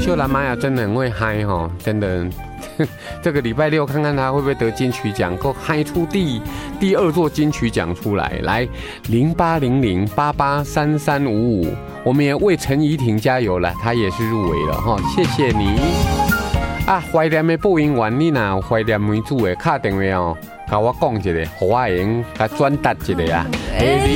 秀兰玛雅真的很会嗨哈，真的。这个礼拜六看看他会不会得金曲奖，够嗨出第二座金曲奖出来。来0800883355，我们也为陈怡婷加油了，她也是入围了哈，谢谢你。啊，怀念的播音员，你若有怀念梅子的，打电话哦，甲我讲一个，互我用甲转达一个啊。